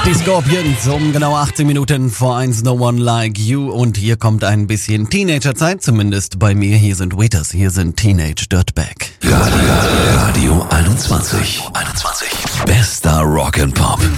Die Scorpions um genau 18 Minuten vor 1, No One Like You. Und hier kommt ein bisschen Teenagerzeit, zumindest bei mir. Hier sind Waiters, hier sind Teenage Dirtbag. Radio 21. Bester Rock and Pop.